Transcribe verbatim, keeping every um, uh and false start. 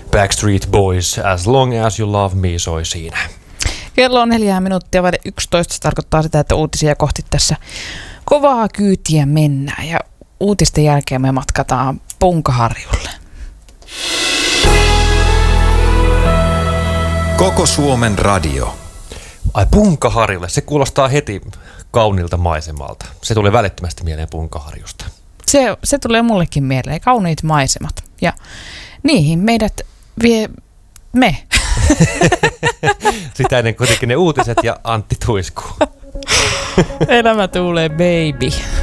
Backstreet Boys, As Long As You Love Me soi siinä. Kello on neljää minuuttia vaille yksitoista. Se tarkoittaa sitä, että uutisia kohti tässä kovaa kyytiä mennään. Ja uutisten jälkeen me matkataan Punkaharjulle. Koko Suomen radio. Ai Punkaharjulle, se kuulostaa heti kauniilta maisemalta. Se tulee välittömästi mieleen Punkaharjusta. Se, se tulee mullekin mieleen, kauniit maisemat. Ja niihin meidät vie me. Sitä ennen kuitenkin ne uutiset ja Antti Tuisku. Elämä tulee, baby.